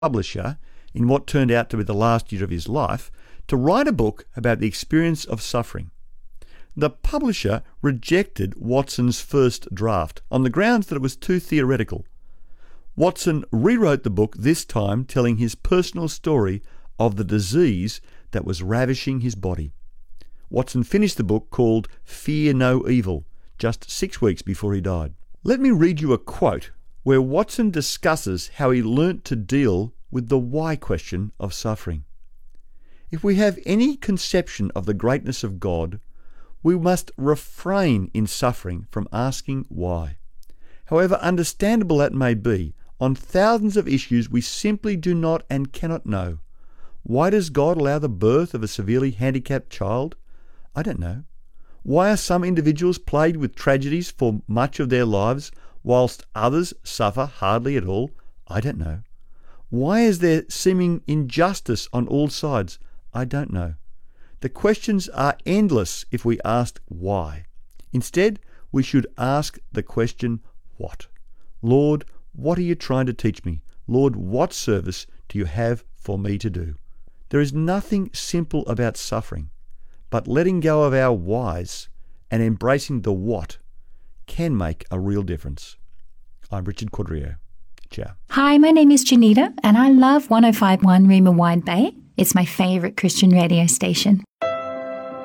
publisher in what turned out to be the last year of his life to write a book about the experience of suffering. The publisher rejected Watson's first draft on the grounds that it was too theoretical. Watson rewrote the book, this time telling his personal story of the disease that was ravishing his body. Watson finished the book called Fear No Evil just 6 weeks before he died. Let me read you a quote where Watson discusses how he learnt to deal with the why question of suffering. If we have any conception of the greatness of God, we must refrain in suffering from asking why. However understandable that may be, on thousands of issues we simply do not and cannot know. Why does God allow the birth of a severely handicapped child? I don't know. Why are some individuals plagued with tragedies for much of their lives, whilst others suffer hardly at all? I don't know. Why is there seeming injustice on all sides? I don't know. The questions are endless if we ask why. Instead, we should ask the question, what? Lord, what are you trying to teach me? Lord, what service do you have for me to do? There is nothing simple about suffering, but letting go of our whys and embracing the what can make a real difference. I'm Richard Quadrio. Ciao. Hi, my name is Janita, and I love 105.1 Rima Wide Bay. It's my favourite Christian radio station.